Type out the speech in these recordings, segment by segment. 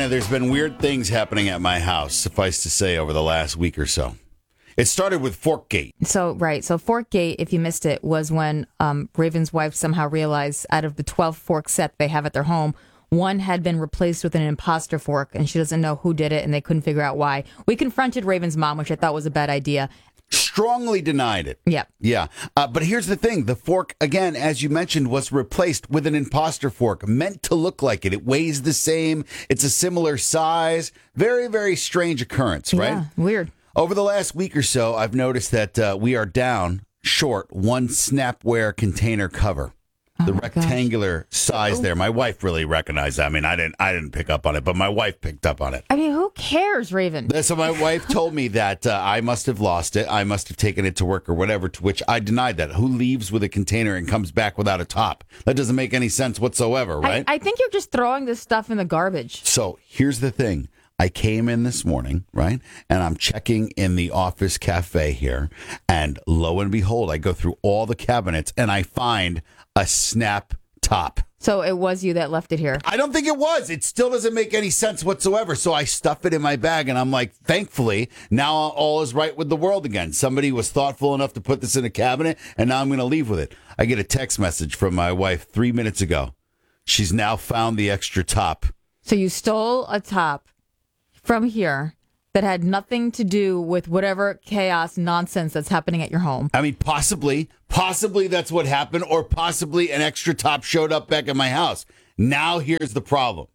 Carolina, there's been weird things happening at my house, suffice to say, over the last week or so. It started with Forkgate. So Forkgate, if you missed it, was when Raven's wife somehow realized out of the 12 fork set they have at their home, one had been replaced with an imposter fork, and she doesn't know who did it, and they couldn't figure out why. We confronted Raven's mom, which I thought was a bad idea. Strongly denied it. Yeah. Yeah. But here's the thing. The fork, again, as you mentioned, was replaced with an imposter fork, meant to look like it. It weighs the same. It's a similar size. Very, very strange occurrence, right? Yeah, weird. Over the last week or so, I've noticed that we are down short one Snapware container cover. The rectangular size there. My wife really recognized that. I mean, I didn't pick up on it, but my wife picked up on it. I mean, who cares, Raven? So my wife told me that I must have lost it. I must have taken it to work or whatever, to which I denied that. Who leaves with a container and comes back without a top? That doesn't make any sense whatsoever, right? I think you're just throwing this stuff in the garbage. So here's the thing. I came in this morning, right? And I'm checking in the office cafe here. And lo and behold, I go through all the cabinets and I find a Snap top. So it was you that left it here. I don't think it was. It still doesn't make any sense whatsoever. So I stuff it in my bag and I'm like, thankfully, now all is right with the world again. Somebody was thoughtful enough to put this in a cabinet and now I'm going to leave with it. I get a text message from my wife 3 minutes ago. She's now found the extra top. So you stole a top from here that had nothing to do with whatever chaos nonsense that's happening at your home. I mean, possibly that's what happened, or possibly an extra top showed up back at my house. Now here's the problem.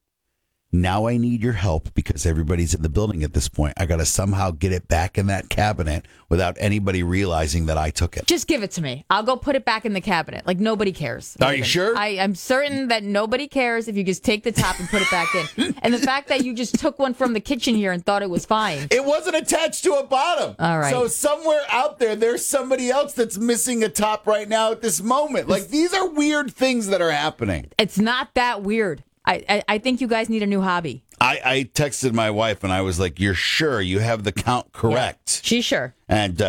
Now I need your help because everybody's in the building at this point. I got to somehow get it back in that cabinet without anybody realizing that I took it. Just give it to me. I'll go put it back in the cabinet. Like, nobody cares. Are you sure? I'm certain that nobody cares if you just take the top and put it back in. And the fact that you just took one from the kitchen here and thought it was fine. It wasn't attached to a bottom. All right. So somewhere out there's somebody else that's missing a top right now at this moment. Like, these are weird things that are happening. It's not that weird. I think you guys need a new hobby. I texted my wife and I was like, "You're sure you have the count correct?" Yeah, she's sure. And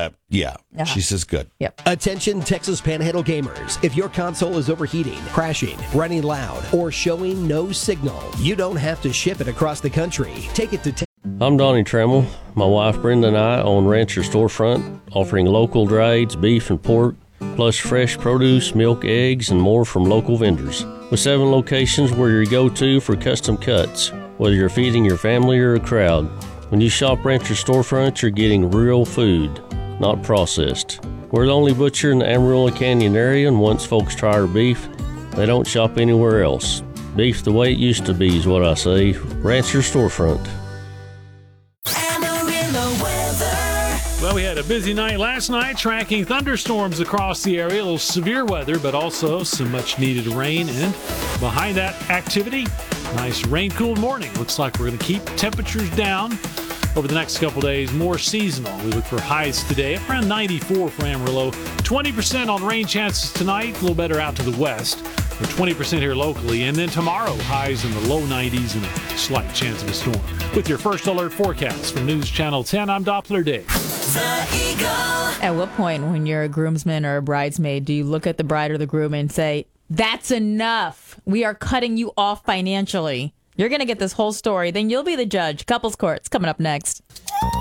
she says good. Yep. Attention Texas Panhandle gamers. If your console is overheating, crashing, running loud, or showing no signal, you don't have to ship it across the country. Take it to I'm Donnie Trammell. My wife Brenda and I own Rancher Storefront, offering local dried beef and pork, plus fresh produce, milk, eggs, and more from local vendors. With 7 locations, we're your go-to for custom cuts, whether you're feeding your family or a crowd. When you shop Rancher Storefront, you're getting real food, not processed. We're the only butcher in the Amarillo Canyon area, and once folks try our beef, they don't shop anywhere else. Beef the way it used to be is what I say. Rancher Storefront. Well, we had a busy night last night tracking thunderstorms across the area. A little severe weather, but also some much-needed rain. And behind that activity, nice rain-cooled morning. Looks like we're going to keep temperatures down over the next couple days, more seasonal. We look for highs today up around 94 for Amarillo. 20% on rain chances tonight, a little better out to the west. But 20% here locally. And then tomorrow, highs in the low 90s and a slight chance of a storm. With your first alert forecast from News Channel 10, I'm Doppler Dave. The Eagle. At what point, when you're a groomsman or a bridesmaid, do you look at the bride or the groom and say, "That's enough. We are cutting you off financially"? You're going to get this whole story. Then you'll be the judge. Couples Court's coming up next.